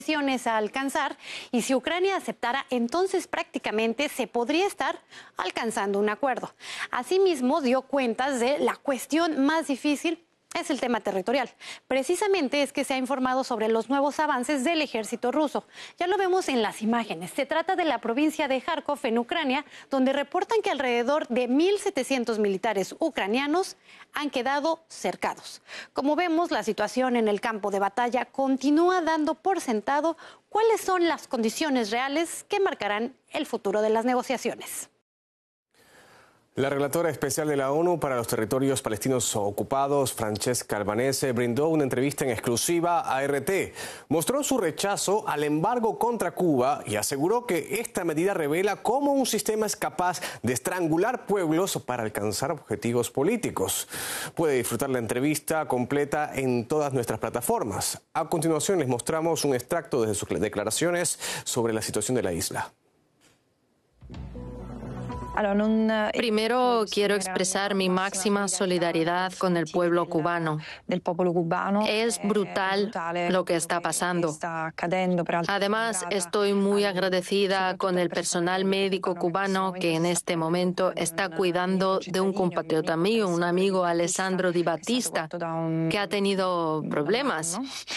a alcanzar, y si Ucrania aceptara, entonces prácticamente se podría estar alcanzando un acuerdo. Asimismo, dio cuentas de la cuestión más difícil. Es el tema territorial. Precisamente es que se ha informado sobre los nuevos avances del ejército ruso. Ya lo vemos en las imágenes. Se trata de la provincia de Kharkov, en Ucrania, donde reportan que alrededor de 1.700 militares ucranianos han quedado cercados. Como vemos, la situación en el campo de batalla continúa dando por sentado cuáles son las condiciones reales que marcarán el futuro de las negociaciones. La relatora especial de la ONU para los territorios palestinos ocupados, Francesca Albanese, brindó una entrevista en exclusiva a RT. Mostró su rechazo al embargo contra Cuba y aseguró que esta medida revela cómo un sistema es capaz de estrangular pueblos para alcanzar objetivos políticos. Puede disfrutar la entrevista completa en todas nuestras plataformas. A continuación les mostramos un extracto de sus declaraciones sobre la situación de la isla. Primero quiero expresar mi máxima solidaridad con el pueblo cubano. Es brutal lo que está pasando. Además, estoy muy agradecida con el personal médico cubano que en este momento está cuidando de un compatriota mío, un amigo, Alessandro Di Battista, que ha tenido problemas.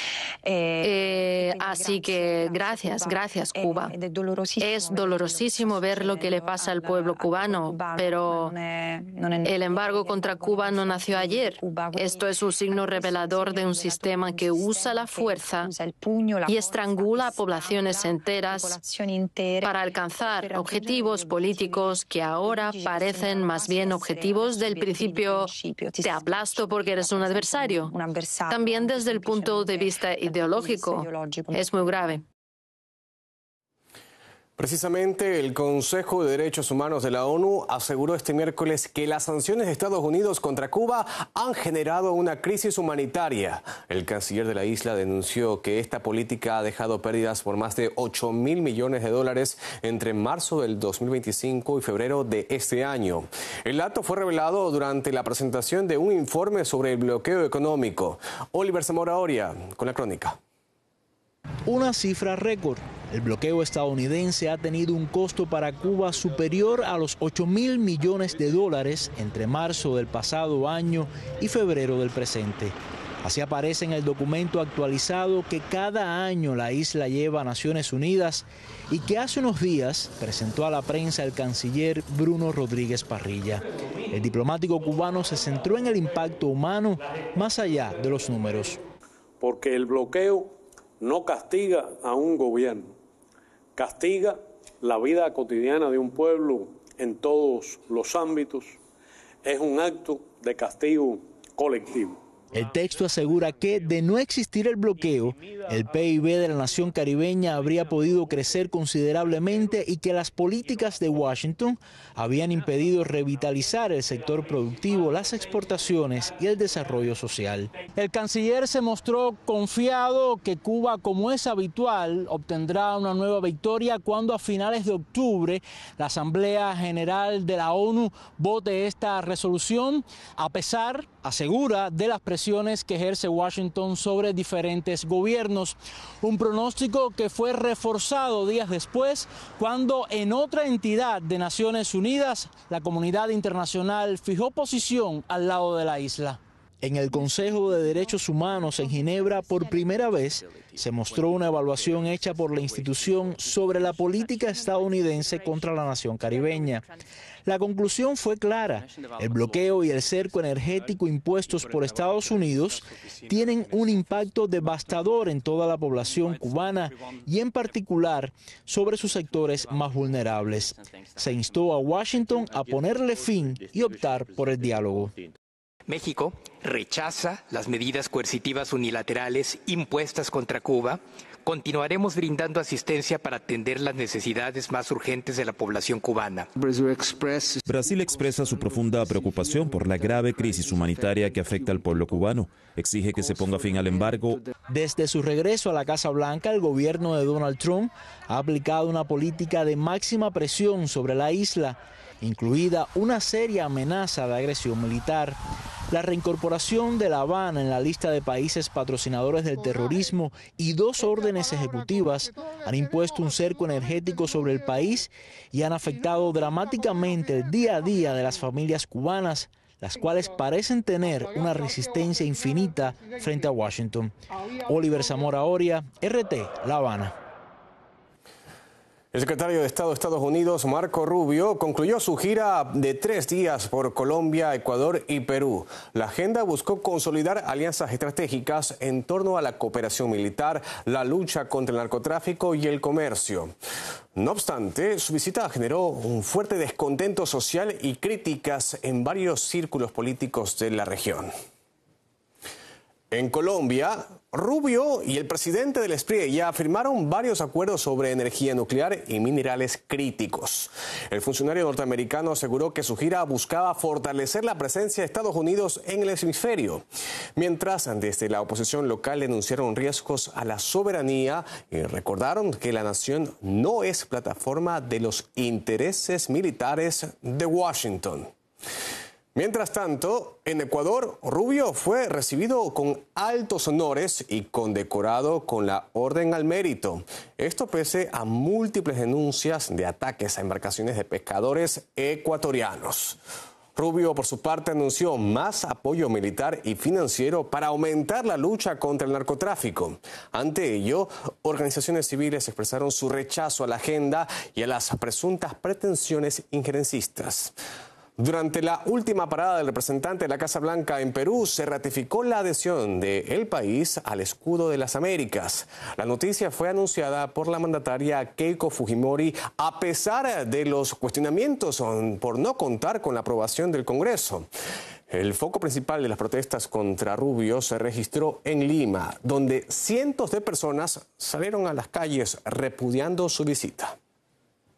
Así que gracias Cuba. Es dolorosísimo ver lo que le pasa al pueblo cubano, pero el embargo contra Cuba no nació ayer. Esto es un signo revelador de un sistema que usa la fuerza y estrangula a poblaciones enteras para alcanzar objetivos políticos que ahora parecen más bien objetivos del principio te aplasto porque eres un adversario. También desde el punto de vista ideológico es muy grave. Precisamente el Consejo de Derechos Humanos de la ONU aseguró este miércoles que las sanciones de Estados Unidos contra Cuba han generado una crisis humanitaria. El canciller de la isla denunció que esta política ha dejado pérdidas por más de 8.000 millones de dólares entre marzo del 2025 y febrero de este año. El dato fue revelado durante la presentación de un informe sobre el bloqueo económico. Oliver Zamora Oria con la crónica. Una cifra récord. El bloqueo estadounidense ha tenido un costo para Cuba superior a los 8.000 millones de dólares entre marzo del pasado año y febrero del presente. Así aparece en el documento actualizado que cada año la isla lleva a Naciones Unidas y que hace unos días presentó a la prensa el canciller Bruno Rodríguez Parrilla. El diplomático cubano se centró en el impacto humano más allá de los números. Porque el bloqueo no castiga a un gobierno, castiga la vida cotidiana de un pueblo en todos los ámbitos. Es un acto de castigo colectivo. El texto asegura que, de no existir el bloqueo, el PIB de la nación caribeña habría podido crecer considerablemente y que las políticas de Washington habían impedido revitalizar el sector productivo, las exportaciones y el desarrollo social. El canciller se mostró confiado que Cuba, como es habitual, obtendrá una nueva victoria cuando a finales de octubre la Asamblea General de la ONU vote esta resolución, a pesar, asegura, de las presiones que ejerce Washington sobre diferentes gobiernos. Un pronóstico que fue reforzado días después cuando en otra entidad de Naciones Unidas la comunidad internacional fijó posición al lado de la isla. En el Consejo de Derechos Humanos en Ginebra, por primera vez, se mostró una evaluación hecha por la institución sobre la política estadounidense contra la nación caribeña. La conclusión fue clara. El bloqueo y el cerco energético impuestos por Estados Unidos tienen un impacto devastador en toda la población cubana y en particular sobre sus sectores más vulnerables. Se instó a Washington a ponerle fin y optar por el diálogo. México rechaza las medidas coercitivas unilaterales impuestas contra Cuba. Continuaremos brindando asistencia para atender las necesidades más urgentes de la población cubana. Brasil expresa su profunda preocupación por la grave crisis humanitaria que afecta al pueblo cubano. Exige que se ponga fin al embargo. Desde su regreso a la Casa Blanca, el gobierno de Donald Trump ha aplicado una política de máxima presión sobre la isla, incluida una seria amenaza de agresión militar. La reincorporación de La Habana en la lista de países patrocinadores del terrorismo y 2 órdenes ejecutivas han impuesto un cerco energético sobre el país y han afectado dramáticamente el día a día de las familias cubanas, las cuales parecen tener una resistencia infinita frente a Washington. Oliver Zamora Oria, RT, La Habana. El secretario de Estado de Estados Unidos, Marco Rubio, concluyó su gira de 3 días por Colombia, Ecuador y Perú. La agenda buscó consolidar alianzas estratégicas en torno a la cooperación militar, la lucha contra el narcotráfico y el comercio. No obstante, su visita generó un fuerte descontento social y críticas en varios círculos políticos de la región. En Colombia, Rubio y el presidente del SPRI ya firmaron varios acuerdos sobre energía nuclear y minerales críticos. El funcionario norteamericano aseguró que su gira buscaba fortalecer la presencia de Estados Unidos en el hemisferio, mientras desde la oposición local denunciaron riesgos a la soberanía y recordaron que la nación no es plataforma de los intereses militares de Washington. Mientras tanto, en Ecuador, Rubio fue recibido con altos honores y condecorado con la Orden al Mérito. Esto pese a múltiples denuncias de ataques a embarcaciones de pescadores ecuatorianos. Rubio, por su parte, anunció más apoyo militar y financiero para aumentar la lucha contra el narcotráfico. Ante ello, organizaciones civiles expresaron su rechazo a la agenda y a las presuntas pretensiones injerencistas. Durante la última parada del representante de la Casa Blanca en Perú, se ratificó la adhesión del país al escudo de las Américas. La noticia fue anunciada por la mandataria Keiko Fujimori a pesar de los cuestionamientos por no contar con la aprobación del Congreso. El foco principal de las protestas contra Rubio se registró en Lima, donde cientos de personas salieron a las calles repudiando su visita.